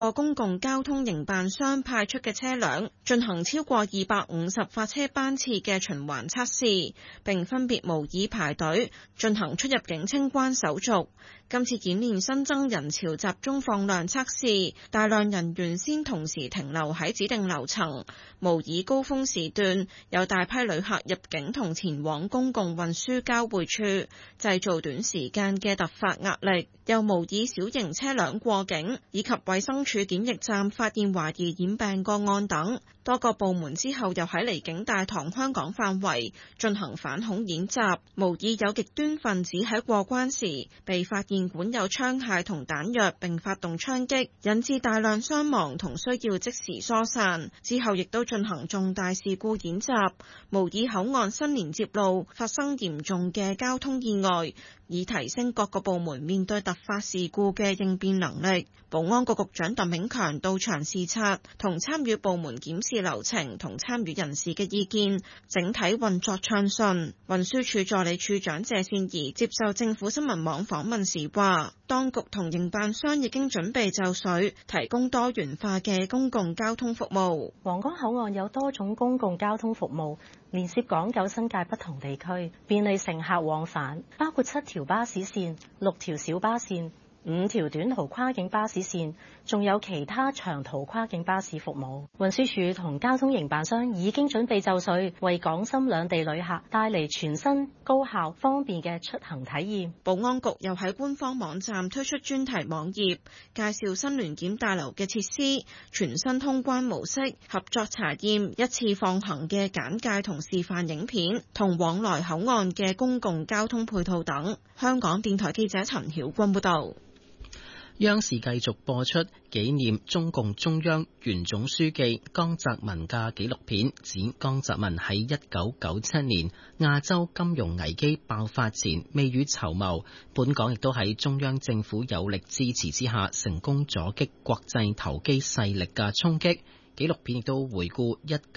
個公共交通營辦商派出嘅車輛進行超過250發車班次嘅循環測試，並分別模擬排隊進行出入境清關手續。今次檢驗新增人潮集中放量測試，大量人員先同時停留喺指定樓層，模擬高峰時段有大批旅客入境同前往公共運輸交匯處，製造短時間嘅突發壓力，又模擬小型車輛過境，以及衛生署檢疫站發現懷疑染病個案等。多個部門之後又喺離境大堂香港範圍進行反恐演習，模擬有極端分子喺過關時被發現管有槍械同彈藥並發動槍擊，引致大量傷亡同需要即時疏散。之後亦都進行重大事故演習，模擬口岸新連接路發生嚴重嘅交通意外，以提升各個部門面對突發事故嘅應變能力。保安局局長鄧炳強到場視察，同參與部門檢視流程同參與人士嘅意見，整體運作暢順。運輸署助理處長謝善儀接受政府新聞網訪問時話，當局同營辦商已經準備就緒，提供多元化嘅公共交通服務。 皇崗口岸有多種公共交通服務，連接港九新界不同地區，便利乘客往返，包括7條巴士線、6條小巴線、5條短途跨境巴士線，仲有其他長途跨境巴士服務。運輸署同交通營辦商已經準備就緒，為港深兩地旅客帶嚟全新、高效、方便嘅出行體驗。 保安局又喺官方網站推出專題網頁，介紹新聯檢大樓嘅設施、全新通關模式、合作查驗、一次放行嘅簡介同示範影片，同往來口岸嘅公共交通配套等。香港電台記者陳曉君報導。 央視繼續播出紀念中共中央原總書記江澤民嘅紀錄片，指江澤民喺1997年亞洲金融危機爆發前未雨綢繆，本港亦都喺中央政府有力支持之下，成功阻擊國際投機勢力嘅衝擊。紀錄片亦都回顧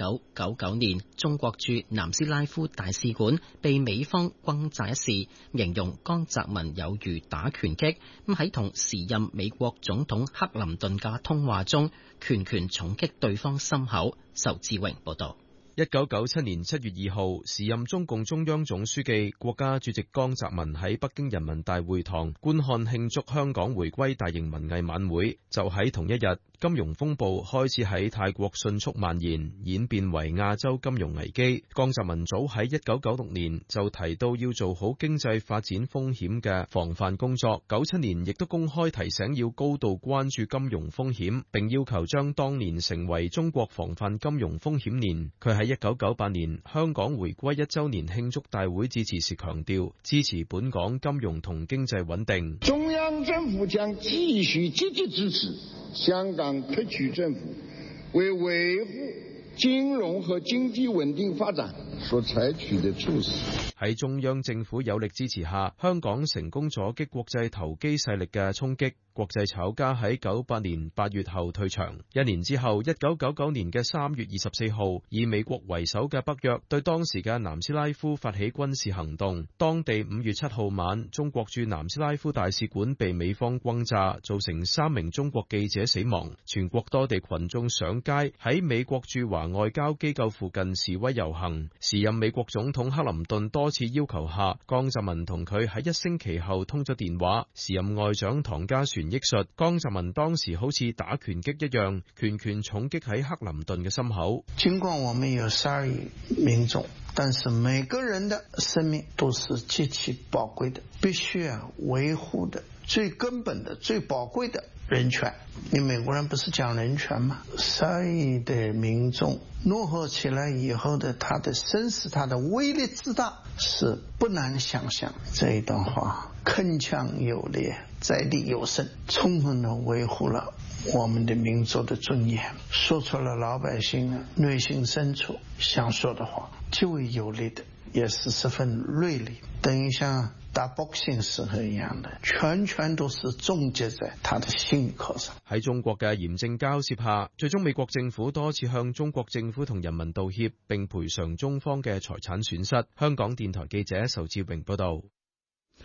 1999年中國駐南斯拉夫大使館被美方轟炸一事，形容江澤民有如打拳擊，喺同時任美國總統克林頓嘅通話中，拳拳重擊對方心口。仇志榮報道。 1997年7月2號，時任中共中央總書記、國家主席江澤民喺北京人民大會堂觀看慶祝香港回歸大型文藝晚會。就喺同一日，金融風暴開始喺泰國迅速蔓延，演變為亞洲金融危機。江澤民早喺1996年就提到要做好經濟發展風險嘅防範工作，97年亦都公開提醒要高度關注金融風險，並要求將當年成為中國防範金融風險年。佢喺1998年香港回歸1週年慶祝大會致辭時強調，支持本港金融同經濟穩定。 中央政府將繼續積極支持香港特區政府為維護金融和經濟穩定發展所採取的措施。 喺中央政府有力支持下，香港成功阻擊國際投機勢力嘅衝擊。國際炒家喺98年8月後退場。1年之後，1999年嘅3月24號，以美國為首嘅北約對當時嘅南斯拉夫發起軍事行動。當地5月7號晚，中國駐南斯拉夫大使館被美方轟炸，造成3名中國記者死亡。全國多地群眾上街喺美國駐華外交機構附近示威遊行。時任美國總統克林頓多次要求下，江澤民同佢喺1星期後通咗電話。時任外長唐家璇憶述，江澤民當時好似打拳擊一樣，拳拳重擊喺克林頓嘅心口。 盡管我們有12億民眾，但是每個人的生命都是極其寶貴的，必須維護的最根本的、最寶貴的人權。你美國人不是講人權嗎？12億的民眾怒吼起來以後的他的聲勢、他的威力之大，是不難想象。這一段話鏗鏘有力，在理有聲，充分地維護了我們的民族的尊嚴，說出了老百姓內心深處想說的話，極為有力的，也是十分銳利，等於像打 boxing 時候一樣的，全都是重擊在他的心口上。 喺中國嘅嚴正交涉下，最終美國政府多次向中國政府同人民道歉，並賠償中方嘅財產損失。香港電台記者仇志榮報道。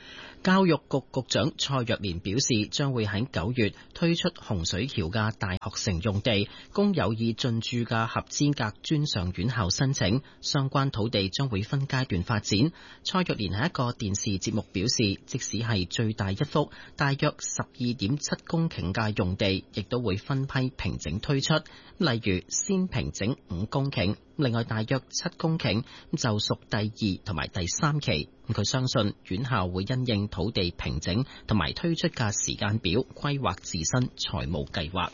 教育局局長蔡若蓮表示，將會喺9月推出洪水橋嘅大學城用地，供有意進駐嘅合資格專上院校申請，相關土地將會分階段發展。蔡若蓮喺一個電視節目表示，即使係最大一幅大約12.7公頃嘅用地，亦都會分批平整推出，例如先平整5公頃，另外大約7公頃就屬第2同埋第3期。佢相信院校會因應土地平整同埋推出嘅時間表，規劃自身財務計劃。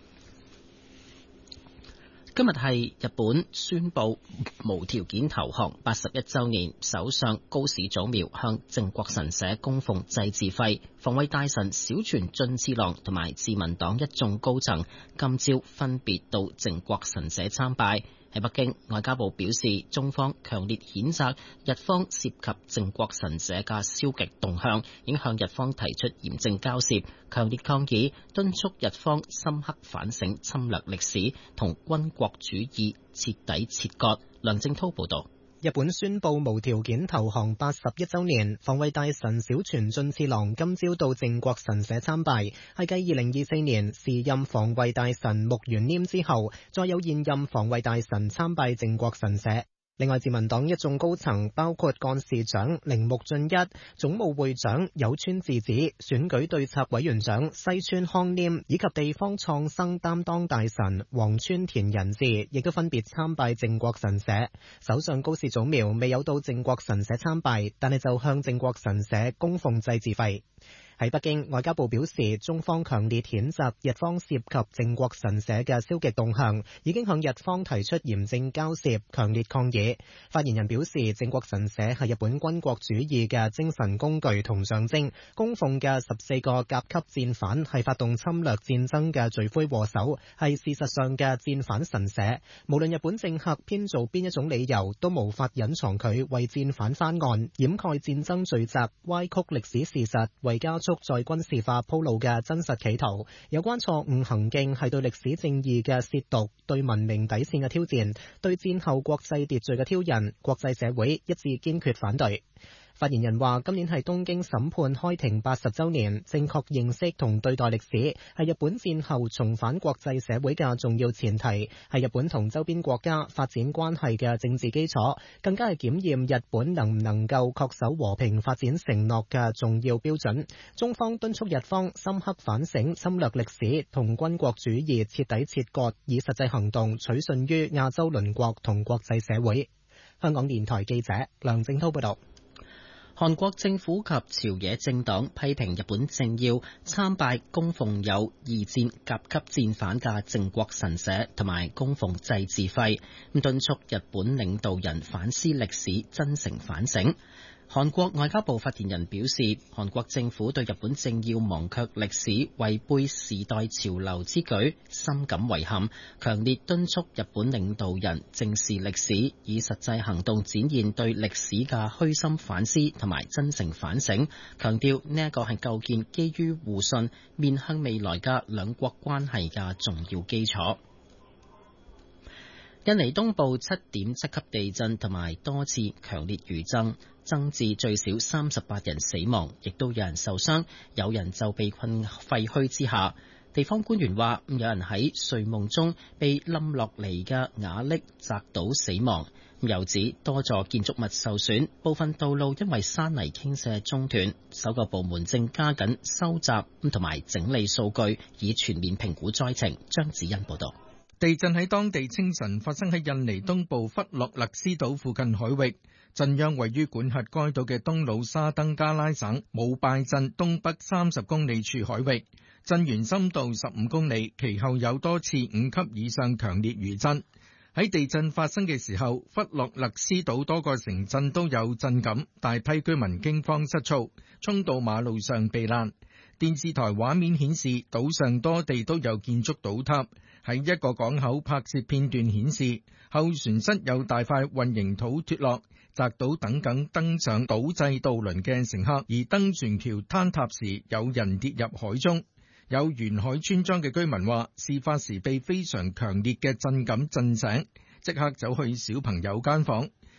今日係日本宣布無條件投降81週年，首相高市早苗向靖國神社供奉祭祀費。防衛大臣小泉進次郎同埋自民黨一眾高層今朝分別到靖國神社參拜。喺北京，外交部表示，中方強烈譴責日方涉及靖國神社嘅消極動向，已向日方提出嚴正交涉，強烈抗議，敦促日方深刻反省侵略歷史，同軍國主義徹底切割。梁正滔報導。 日本宣布無條件投降81週年，防衛大臣小泉進次郎今朝到靖國神社參拜，係繼2024年時任防衛大臣木原稔之後，再有現任防衛大臣參拜靖國神社。另外，自民黨一眾高層包括幹事長鈴木俊一、總務會長有川智子、選舉對策委員長西村康稔以及地方創生擔當大臣黃川田仁志，亦都分別參拜靖國神社。首相高市早苗未有到靖國神社參拜，但係就向靖國神社供奉祭祀費。喺北京，外交部表示，中方強烈譴責日方涉及靖國神社嘅消極動向，已經向日方提出嚴正交涉，強烈抗議。發言人表示，靖國神社係日本軍國主義嘅精神工具同象徵，供奉嘅14個甲級戰犯係發動侵略戰爭嘅罪魁禍首，係事實上嘅戰犯神社。無論日本政客編造邊一種理由，都無法隱藏佢為戰犯翻案、掩蓋戰爭罪責、歪曲歷史事實、為加速再軍事化鋪路嘅真實企圖。有關錯誤行徑係對歷史正義嘅褻瀆，對文明底線嘅挑戰，對戰後國際秩序嘅挑釁，國際社會一致堅決反對。發言人話，今年係東京審判開庭80週年，正確認識同對待歷史係日本戰後重返國際社會嘅重要前提，係日本同周邊國家發展關係嘅政治基礎，更加係檢驗日本能唔能夠恪守和平發展承諾嘅重要標準。中方敦促日方深刻反省侵略歷史同軍國主義徹底切割，以實際行動取信於亞洲鄰國同國際社會。香港電台記者梁正滔報道。 韓國政府及朝野政黨批評日本政要參拜供奉有二戰甲級戰犯嘅靖國神社，同埋供奉祭祀費，敦促日本領導人反思歷史，真誠反省。韓國外交部發言人表示，韓國政府對日本政要忘卻歷史、違背時代潮流之舉深感遺憾，強烈敦促日本領導人正視歷史，以實際行動展現對歷史嘅虛心反思同埋真誠反省，強調呢一個係構建基於互信、面向未來嘅兩國關係嘅重要基礎。印尼東部7.7級地震同埋多次強烈餘震，增至最少38人死亡，亦都有人受傷，有人就被困廢墟之下。地方官員話，有人喺睡夢中被冧落嚟嘅瓦礫砸倒死亡。又指多座建築物受損，部分道路因為山泥傾瀉中斷。搜救部門正加緊收集同埋整理數據，以全面評估災情。張子欣報道。 地震喺當地清晨發生喺印尼東部弗洛勒斯島附近海域，震央位於管轄該島嘅東魯沙登加拉省姆拜鎮東北30公里處海域，震源深度15公里，其後有多次5級以上強烈餘震。喺地震發生嘅時候，弗洛勒斯島多個城鎮都有震感，大批居民驚慌失措，衝到馬路上避難。電視台畫面顯示，島上多地都有建築倒塌。喺一個港口拍攝片段顯示，後船室有大塊混凝土脫落，砸到等緊登上島際渡輪嘅乘客，而登船橋坍塌時，有人跌入海中。有沿海村莊嘅居民話，事發時被非常強烈嘅震感震醒，即刻走去小朋友間房。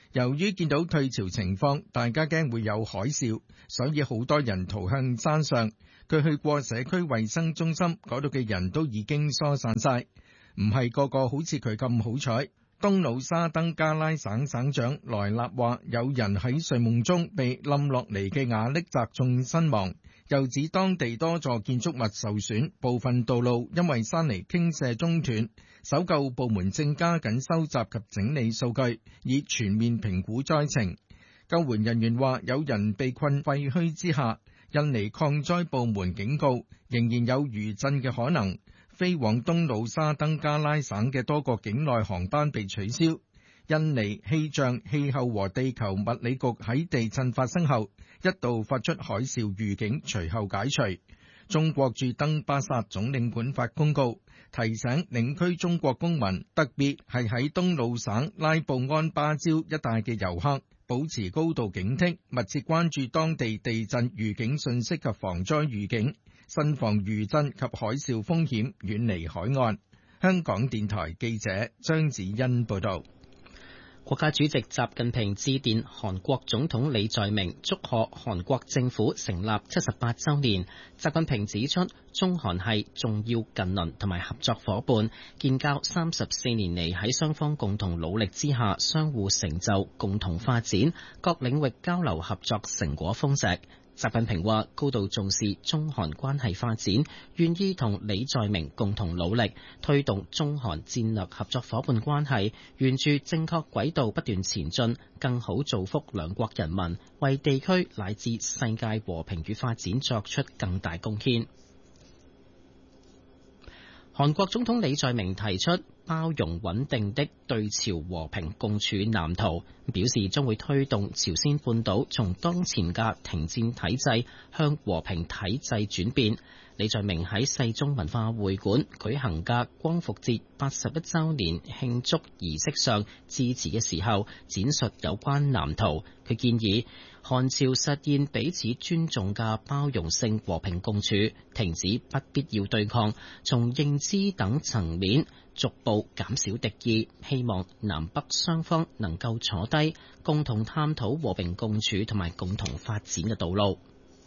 由於見到退潮情況，大家驚會有海嘯，所以好多人逃向山上。佢去過社區衛生中心，嗰度嘅人都已經疏散晒，唔係個個好似佢咁好彩。東努沙登加拉省省長萊納話，有人喺睡夢中被冧落嚟嘅瓦礫砸中身亡，又指當地多座建築物受損，部分道路因為山泥傾瀉中斷。搜救部門正加緊收集及整理數據，以全面評估災情。救援人員話，有人被困廢墟之下。印尼抗災部門警告，仍然有餘震嘅可能。飛往東努沙登加拉省嘅多個境內航班被取消。印尼氣象、氣候和地球物理局喺地震發生後一度發出海嘯預警，隨後解除。中國駐登巴薩總領館發公告，提醒領區中國公民，特別係喺東努省拉布安巴礁一帶嘅遊客，保持高度警惕，密切關注當地地震預警信息及防災預警，慎防餘震及海嘯風險，遠離海岸。香港電台記者張子欣報道。 國家主席習近平致電韓國總統李在明，祝賀韓國政府成立78週年。習近平指出，中韓係重要近鄰同埋合作夥伴，建交34年嚟喺雙方共同努力之下，相互成就、共同發展，各領域交流合作成果豐碩。習近平話高度重視中韓關係發展，願意同李在明共同努力，推動中韓戰略合作夥伴關係沿住正確軌道不斷前進，更好造福兩國人民，為地區乃至世界和平與發展作出更大貢獻。韓國總統李在明提出包容穩定的對朝和平共處藍圖，表示將會推動朝鮮半島從當前嘅停戰體制向和平體制轉變。李在明喺世宗文化會館舉行嘅光復節81週年慶祝儀式上致辭嘅時候，展述有關藍圖。佢建議韓朝實現彼此尊重嘅包容性和平共處，停止不必要對抗，從認知等層面逐步減少敵意，希望南北雙方能夠坐低，共同探討和平共處同埋共同發展嘅道路。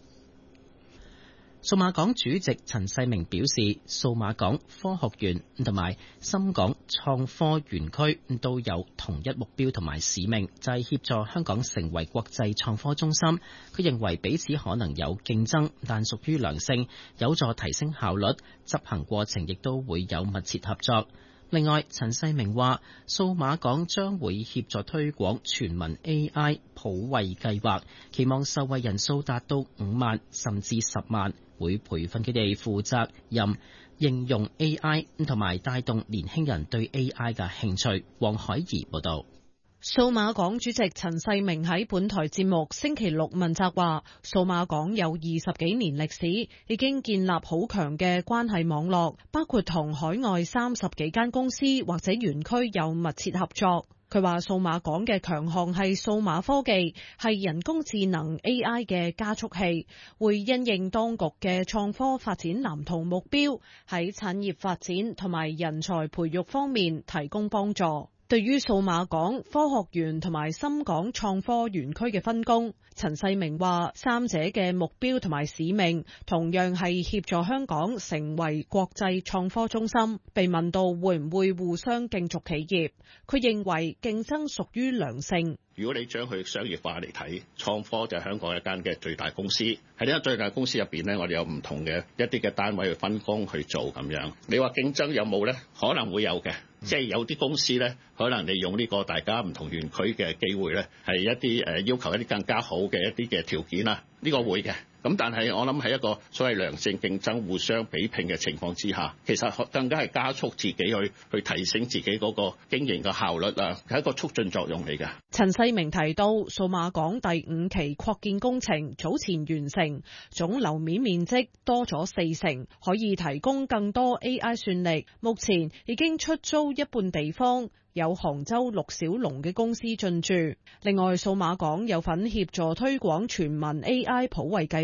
數碼港主席陳世明表示，數碼港科學園同埋深港創科園區都有同一目標同埋使命，就係協助香港成為國際創科中心。佢認為彼此可能有競爭，但屬於良性，有助提升效率，執行過程亦都會有密切合作。另外，陳世明話，數碼港將會協助推廣全民 AI 普惠計劃，期望受惠人數達到5萬甚至10萬，會培訓佢哋負責任應用 AI 同埋帶動年輕人對 AI 嘅興趣。黃海怡報導。 數碼港主席陳世明喺本台節目星期六問責話，數碼港有20幾年歷史，已經建立好強嘅關係網絡，包括同海外30幾間公司或者園區有密切合作。佢話數碼港嘅強項係數碼科技，係人工智能 AI 嘅加速器，會因應當局嘅創科發展藍圖目標，喺產業發展同埋人才培育方面提供幫助。對於數碼港、科學園同埋深港創科園區嘅分工，陳世明話三者嘅目標同埋使命同樣係協助香港成為國際創科中心。被問到會唔會互相競逐企業，佢認為競爭屬於良性。 如果你將佢商業化嚟睇，創科就係香港一間嘅最大公司。喺呢間最大公司入邊呢，我哋有唔同嘅一啲嘅單位去分工去做咁樣。你話競爭有冇呢？可能會有嘅，即係有啲公司呢，可能利用呢個大家唔同園區嘅機會呢，係一啲要求一啲更加好嘅一啲嘅條件啊，呢個會嘅。咁但係我諗喺一個所謂良性競爭、互相比拼嘅情況之下，其實更加係加速自己去提升自己嗰個經營嘅效率啊，係一個促進作用嚟嘅。 陳世明提到，數碼港第5期擴建工程早前完成，總樓面面積多咗40%，可以提供更多 AI 算力。目前已經出租一半地方，有杭州陸小龍嘅公司進駐。另外，數碼港有份協助推廣全民 AI 普惠計劃，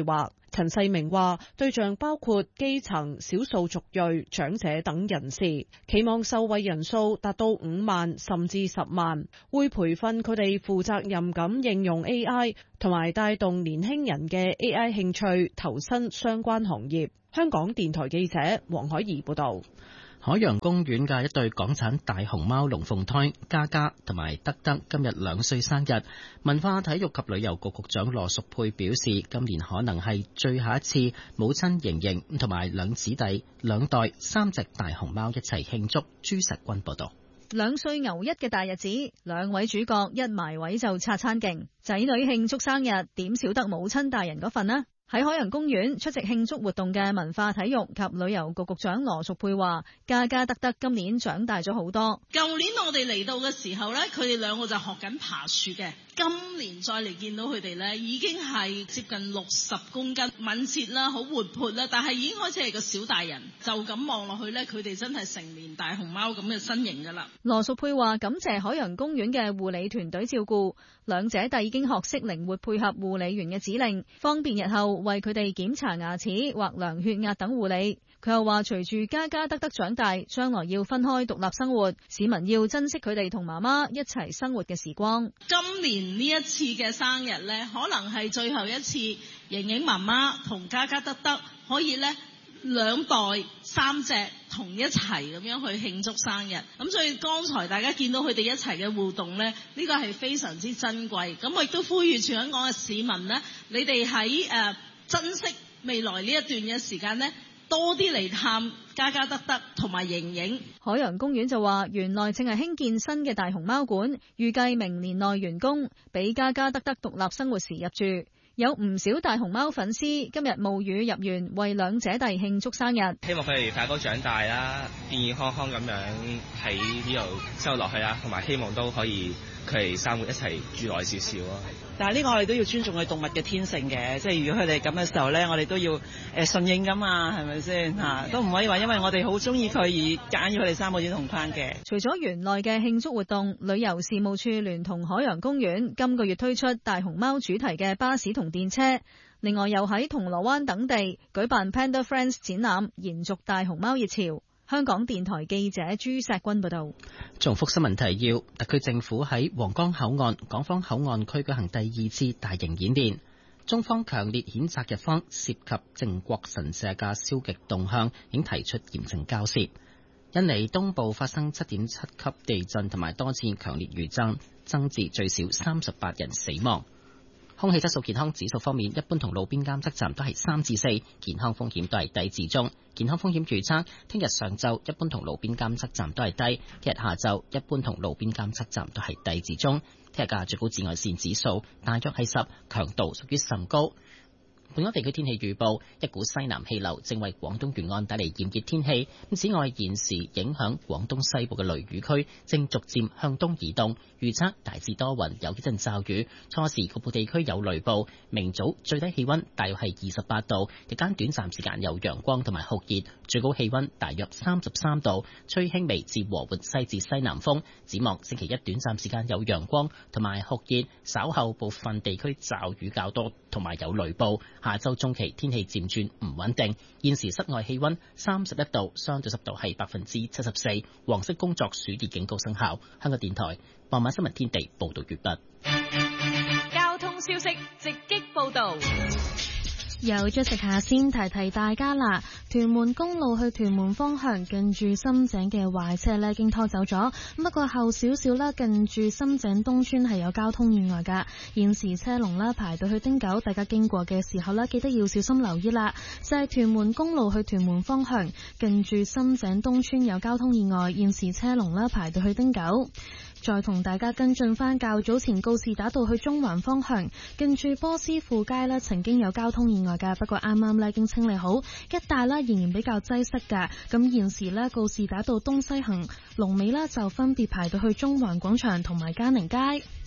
陳世明話，對象包括基層、少數族裔、長者等人士，期望受惠人數達到5萬甚至10萬，會培訓佢哋負責任咁應用 AI， 同埋帶動年輕人嘅 AI 興趣，投身相關行業。香港電台記者黃海怡報道。 海洋公園嘅一對港產大熊貓龍鳳胎嘉嘉同埋德德今日2歲生日，文化體育及旅遊局局長羅淑佩表示，今年可能係最後一次母親盈盈同埋兩子弟兩代3隻大熊貓一齊慶祝。朱石君報道。 2歲牛一嘅大日子，兩位主角一埋位就擦餐勁，仔女慶祝生日點少得母親大人嗰份呢？喺海洋公園出席慶祝活動嘅文化體育及旅遊局局長羅淑佩話，嘉嘉德德今年長大咗好多。 舊年我哋嚟到嘅時候呢，佢哋兩個就學緊爬樹嘅。今年再嚟見到佢哋呢，已經係接近60公斤，敏捷啦，好活潑啦，但係已經開始係個小大人。就咁望落去呢，佢哋真係成年大熊貓咁嘅身形㗎啦。 羅淑佩話感謝海洋公園嘅護理團隊照顧，兩姐弟已經學識靈活配合護理員嘅指令，方便日後為佢哋檢查牙齒或量血壓等護理。佢又話隨住嘉嘉德德長大，將來要分開獨立生活，市民要珍惜佢哋同媽媽一齊生活嘅時光。 今年呢一次嘅生日呢，可能係最後一次盈盈媽媽同嘉嘉德德可以呢兩代3隻同一齊咁樣去慶祝生日。咁所以剛才大家見到佢哋一齊嘅互動呢，呢個係非常之珍貴。咁我亦都呼籲全香港嘅市民呢，你哋喺珍惜未來呢一段嘅時間呢，多啲嚟探嘉嘉德德同埋盈盈。 海洋公園就話，園內正係興建新嘅大熊貓館，預計明年內完工，俾嘉嘉德德獨立生活時入住。有唔少大熊貓粉絲今日冒雨入園，為兩姐弟慶祝生日。 希望佢哋快高長大啦，健健康康咁樣喺呢度生活落去啦，同埋希望都可以佢哋生活一齊住耐少少咯。 但係呢個我哋都要尊重佢動物嘅天性嘅，即係如果佢哋咁嘅時候咧，我哋都要順應噶嘛，係咪先嚇？都唔可以話因為我哋好中意佢而夾硬要佢哋3個短同框嘅。 除咗園內嘅慶祝活動，旅遊事務處聯同海洋公園今個月推出大熊貓主題嘅巴士同電車，另外又喺銅鑼灣等地舉辦 Panda Friends 展覽，延續大熊貓熱潮。香港電台記者朱石君報道。 重複新聞提要：特區政府喺皇崗口岸、港方口岸區舉行第2次大型演練，中方強烈譴責日方涉及靖國神社嘅消極動向，已經提出嚴正交涉。印尼東部發生7.7級地震同埋多次強烈餘震，增至最少38人死亡。空氣質素健康指數方面，一般同路邊監測站都係3至4，健康風險都係低至中。健康風險預測，聽日上晝一般同路邊監測站都係低，聽日下晝一般同路邊監測站都係低至中。聽日嘅最高紫外線指數大約係10，強度屬於甚高。本港地區天氣預報，一股西南氣流正為廣東沿岸帶嚟炎熱天氣。此外，現時影響廣東西部嘅雷雨區正逐漸向東移動，預測大致多雲，有幾陣驟雨，初時局部地區有雷暴。明早最低氣溫大約係28度，日間短暫時間有陽光同埋酷熱，最高氣溫大約33度，吹輕微至和緩西至西南風。展望星期一短暫時間有陽光同埋酷熱，稍後部分地區驟雨較多同埋有雷暴。下周中期天氣漸轉唔穩定，現時室外氣溫31度，相對濕度係74%，黃色工作暑熱警告生效。香港電台傍晚新聞天地報道完畢。 交通消息直擊報道。 有咗食下先提提大家啦，屯門公路去屯門方向近住深井嘅壞車呢已經拖走咗，不過後少少啦，近住深井東村係有交通意外噶，現時車龍啦排到去汀九，大家經過嘅時候呢記得要小心留意啦。就係屯門公路去屯門方向近住深井東村有交通意外，現時車龍啦排到去汀九。再同大家跟進翻較早前告士打道去中環方向近住波斯富街呢曾經有交通意外噶，不過啱啱呢已經清理好，一帶呢仍然比較擠塞噶。咁現時呢告士打道東西行龍尾呢就分別排到去中環廣場同埋嘉寧街。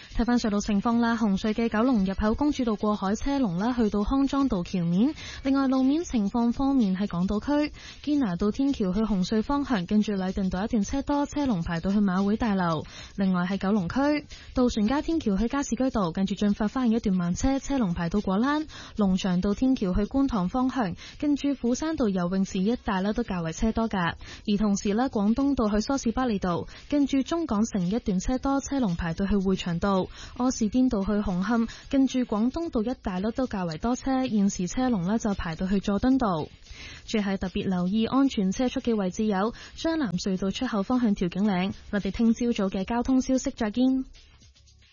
睇翻隧道情況啦，紅隧嘅九龍入口公主道過海車龍啦，去到康莊道橋面。另外路面情況方面，喺港島區堅拿道天橋去紅隧方向，跟住禮頓道一段車多，車龍排到去馬會大樓。另外喺九龍區渡船街天橋去加士居道，跟住進發花園一段慢車，車龍排到果欄。龍翔道天橋去觀塘方向，跟住斧山道游泳池一帶都較為車多噶。而同時咧，廣東道去梳士巴利道，跟住中港城一段車多，車龍排到去匯祥道。柯士甸道去紅磡，跟住廣東道一帶都較為多車，現時車龍就排到去佐敦道。最係特別留意安全車速嘅位置有將藍隧道出口方向調景嶺。我哋聽朝早嘅交通消息再見。